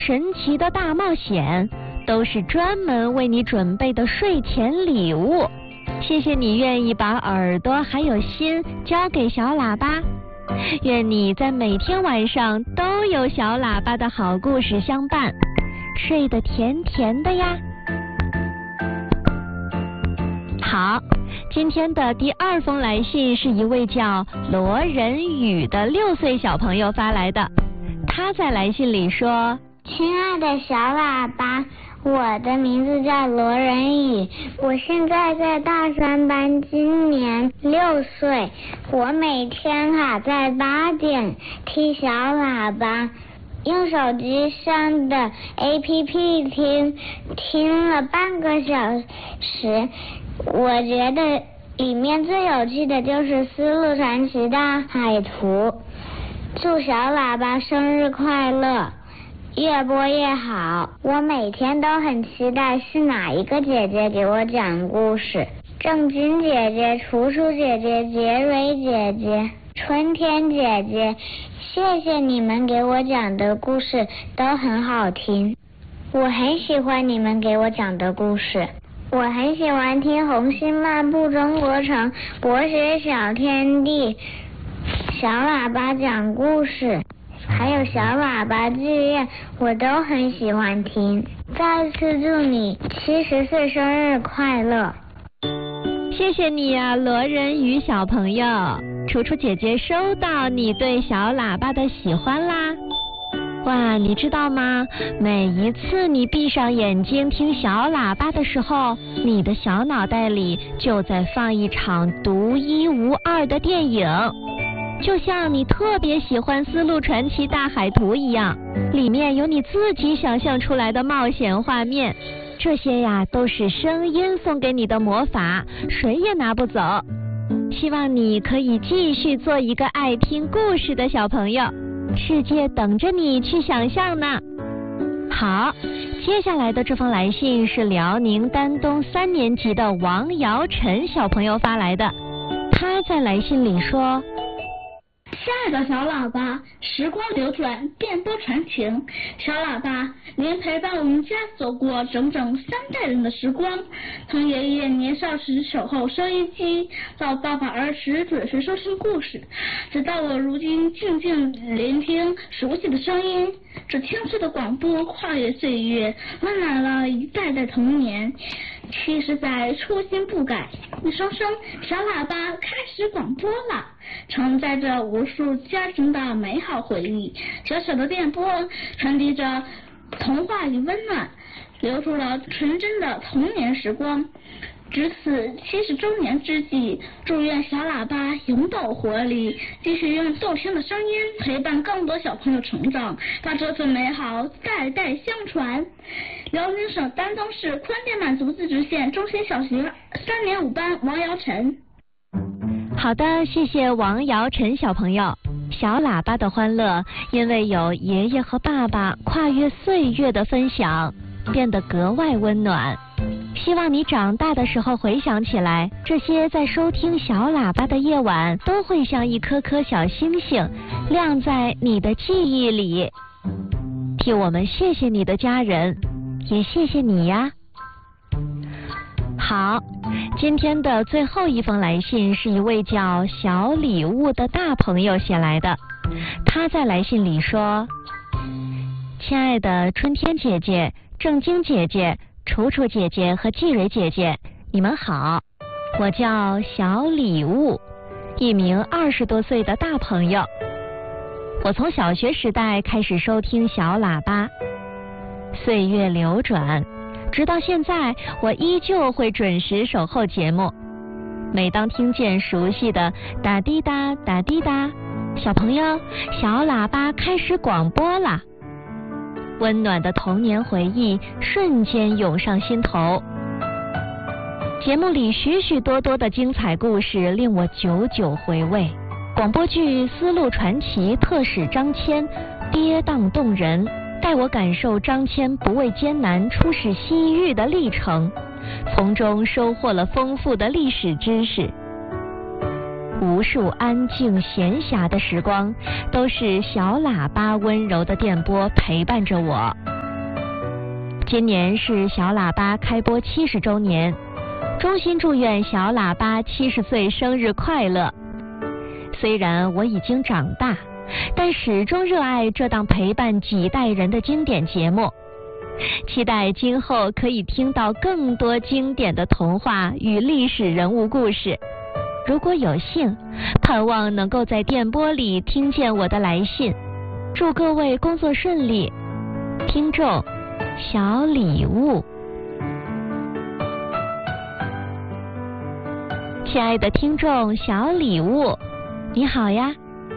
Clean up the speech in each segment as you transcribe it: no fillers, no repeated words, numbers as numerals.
神奇的大冒险，都是专门为你准备的睡前礼物。谢谢你愿意把耳朵还有心交给小喇叭，愿你在每天晚上都有小喇叭的好故事相伴，睡得甜甜的呀。好，今天的第2封来信是一位叫罗仁宇的6岁小朋友发来的。他在来信里说： 亲爱的小喇叭，我的名字叫罗仁宇，我现在在大3班，今年6岁。我每天在8点听小喇叭，用手机上的 APP 听了半个小时。我觉得里面最有趣的就是丝路传奇大海图。祝小喇叭生日快乐，越播越好。我每天都很期待是哪一个姐姐给我讲故事，正晶姐姐、楚楚姐姐、杰瑞姐姐、春天姐姐，谢谢你们给我讲的故事都很好听，我很喜欢你们给我讲的故事。我很喜欢听红星漫步中国城、博学小天地、小喇叭讲故事，还有小喇叭剧院，我都很喜欢听。再次祝你70岁生日快乐。 谢谢你啊，罗仁宇小朋友。楚楚姐姐收到你对小喇叭的喜欢啦。哇，你知道吗？每一次你闭上眼睛听小喇叭的时候，你的小脑袋里就在放一场独一无二的电影，就像你特别喜欢丝路传奇大海图一样，里面有你自己想象出来的冒险画面。这些呀，都是声音送给你的魔法，谁也拿不走。希望你可以继续做一个爱听故事的小朋友，世界等着你去想象呢。好，接下来的这封来信是辽宁丹东3年级的王瑶晨小朋友发来的。他在来信里说： 亲爱的小喇叭，时光流转，电波传情。小喇叭，您陪伴我们家走过整整3代人的时光，从爷爷年少时守候收音机，到爸爸儿时准时收听故事，直到我如今静静聆听熟悉的声音。这清脆的广播跨越岁月，温暖了一代代童年。70载初心不改，一声声小喇叭开始广播了，承载着无数家庭的美好回忆。小小的电波传递着童话与温暖，留住了纯真的童年时光。值此70周年之际，祝愿小喇叭永葆活力，继续用动听的声音陪伴更多小朋友成长，把这份美好代代相传。辽宁省丹东市宽甸满族自治县中心小学3年5班王瑶晨。 好的，谢谢王瑶晨小朋友。小喇叭的欢乐，因为有爷爷和爸爸跨越岁月的分享，变得格外温暖。希望你长大的时候回想起来，这些在收听小喇叭的夜晚，都会像一颗颗小星星，亮在你的记忆里。替我们谢谢你的家人，也谢谢你呀。好，今天的最后一封来信是一位叫小礼物的大朋友写来的。他在来信里说：亲爱的春天姐姐、正晶姐姐、楚楚姐姐和季蕊姐姐，你们好，我叫小礼物，一名20多岁的大朋友。我从小学时代开始收听小喇叭，岁月流转，直到现在，我依旧会准时守候节目。每当听见熟悉的哒滴哒哒滴哒，小朋友，小喇叭开始广播了。温暖的童年回忆瞬间涌上心头。节目里许许多多的精彩故事令我久久回味。广播剧《丝路传奇》特使张骞跌宕动人，带我感受张骞不畏艰难出使西域的历程，从中收获了丰富的历史知识。无数安静闲暇的时光，都是小喇叭温柔的电波陪伴着我。 今年是小喇叭开播70周年，衷心祝愿小喇叭70岁生日快乐。虽然我已经长大，但始终热爱这档陪伴几代人的经典节目，期待今后可以听到更多经典的童话与历史人物故事。如果有幸，盼望能够在电波里听见我的来信。祝各位工作顺利。听众小礼物。亲爱的听众小礼物，你好呀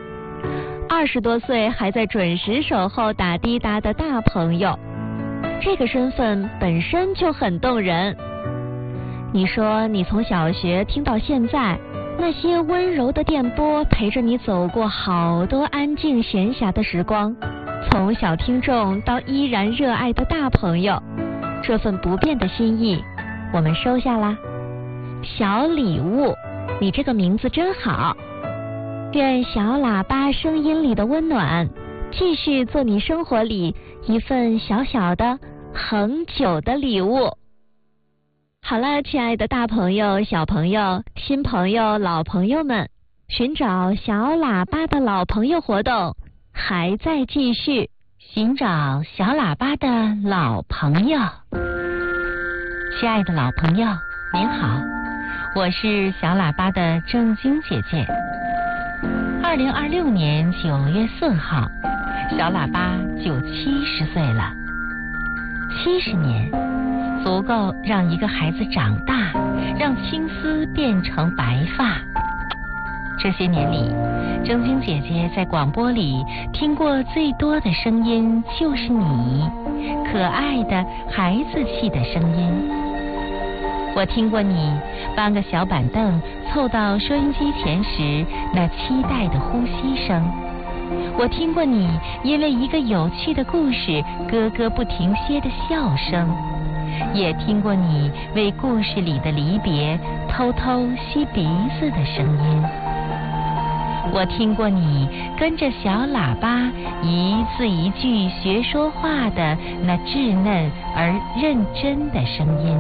！20多岁还在准时守候打滴答的大朋友，这个身份本身就很动人。你说你从小学听到现在，那些温柔的电波陪着你走过好多安静闲暇的时光，从小听众到依然热爱的大朋友，这份不变的心意我们收下啦。小礼物，你这个名字真好。愿小喇叭声音里的温暖继续做你生活里一份小小的恒久的礼物。好了，亲爱的大朋友小朋友新朋友老朋友们，寻找小喇叭的老朋友活动还在继续。寻找小喇叭的老朋友。亲爱的老朋友您好，我是小喇叭的正晶姐姐。2026年9月4号，小喇叭就70岁了。70年足够让一个孩子长大，让青丝变成白发。这些年里，正晶姐姐在广播里听过最多的声音就是你，可爱的孩子气的声音。我听过你搬个小板凳凑到收音机前时那期待的呼吸声，我听过你因为一个有趣的故事咯咯不停歇的笑声，也听过你为故事里的离别偷偷吸鼻子的声音。我听过你跟着小喇叭一字一句学说话的那稚嫩而认真的声音。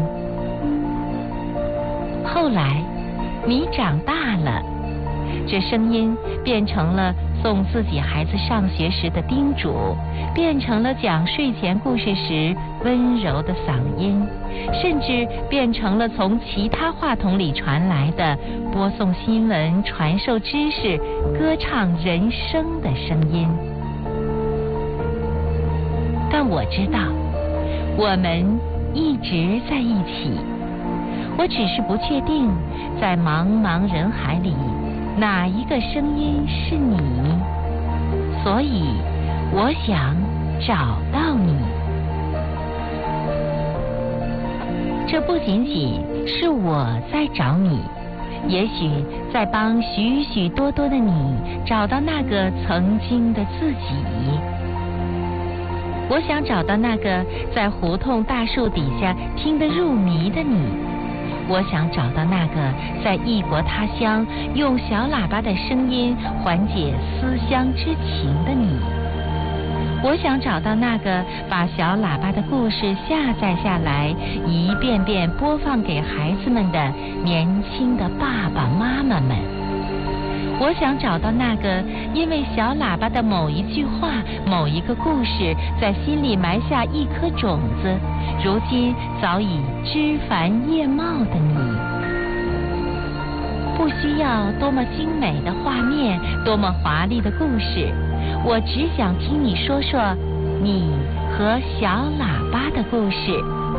后来你长大了，这声音变成了送自己孩子上学时的叮嘱，变成了讲睡前故事时温柔的嗓音，甚至变成了从其他话筒里传来的播送新闻、传授知识、歌唱人生的声音。但我知道，我们一直在一起，我只是不确定，在茫茫人海里，哪一个声音是你？所以，我想找到你。这不仅仅是我在找你，也许在帮许许多多的你找到那个曾经的自己。我想找到那个在胡同大树底下听得入迷的你。我想找到那个在异国他乡用小喇叭的声音缓解思乡之情的你。我想找到那个把小喇叭的故事下载下来，一遍遍播放给孩子们的年轻的爸爸妈妈们。我想找到那个因为小喇叭的某一句话、某一个故事，在心里埋下一颗种子，如今早已枝繁叶茂的你。不需要多么精美的画面，多么华丽的故事，我只想听你说说你和小喇叭的故事。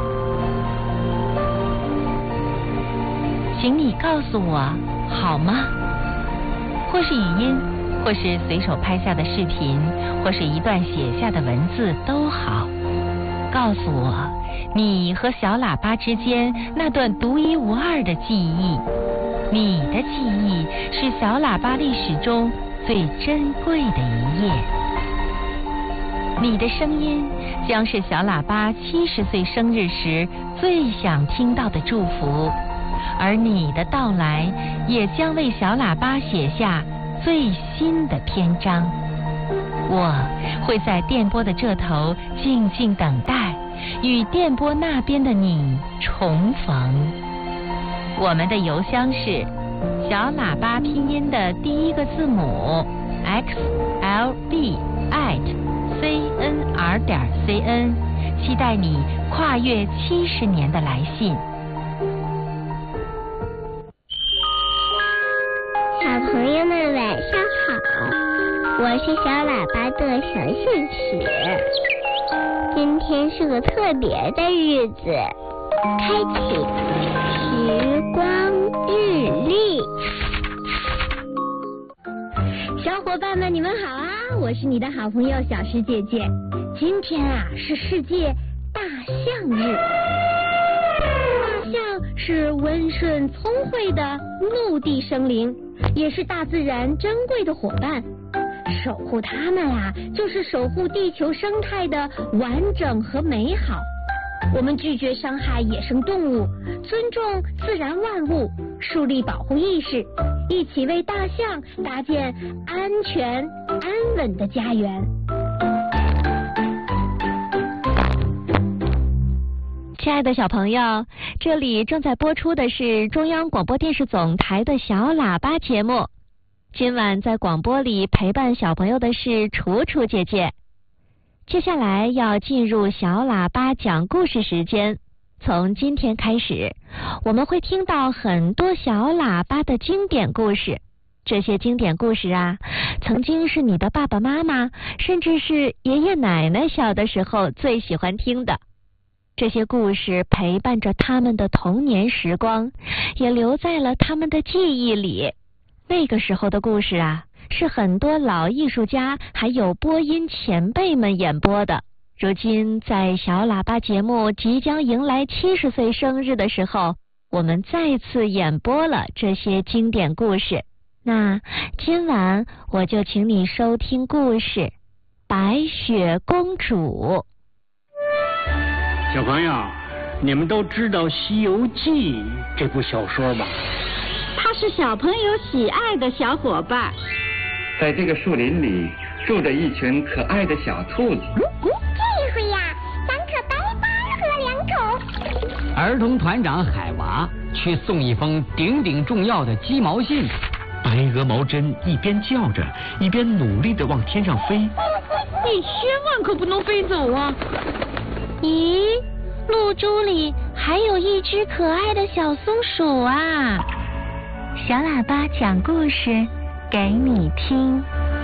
请你告诉我好吗？或是语音，或是随手拍下的视频，或是一段写下的文字都好。告诉我你和小喇叭之间那段独一无二的记忆。你的记忆是小喇叭历史中最珍贵的一页。你的声音将是小喇叭70岁生日时最想听到的祝福，而你的到来也将为小喇叭写下最新的篇章。我会在电波的这头静静等待， 与电波那边的你重逢。我们的邮箱是小喇叭拼音的第一个字母 xlb@cnr.cn， 期待你跨越70年的来信。 小朋友们晚上好，我是小喇叭的小信使。今天是个特别的日子，开启时光日历。小伙伴们，你们好啊！我是你的好朋友小石姐姐。今天啊是世界大象日。大象是温顺聪慧的陆地生灵，也是大自然珍贵的伙伴。守护它们啊，就是守护地球生态的完整和美好。我们拒绝伤害野生动物，尊重自然万物，树立保护意识，一起为大象搭建安全安稳的家园。 亲爱的小朋友，这里正在播出的是中央广播电视总台的小喇叭节目。今晚在广播里陪伴小朋友的是楚楚姐姐。接下来要进入小喇叭讲故事时间。从今天开始，我们会听到很多小喇叭的经典故事。这些经典故事啊，曾经是你的爸爸妈妈，甚至是爷爷奶奶小的时候最喜欢听的。这些故事陪伴着他们的童年时光，也留在了他们的记忆里。那个时候的故事啊，是很多老艺术家还有播音前辈们演播的。如今在小喇叭节目即将迎来70岁生日的时候，我们再次演播了这些经典故事。那今晚我就请你收听故事《白雪公主》。 小朋友，你们都知道《西游记》这部小说吧？ 他是小朋友喜爱的小伙伴。 在这个树林里住着一群可爱的小兔子。 这回呀，3颗白板和2口。 儿童团长海娃去送一封顶顶重要的鸡毛信。 白鹅毛针一边叫着，一边努力地往天上飞。 你千万可不能飞走啊！ 咦，露珠里还有一只可爱的小松鼠啊！小喇叭讲故事给你听。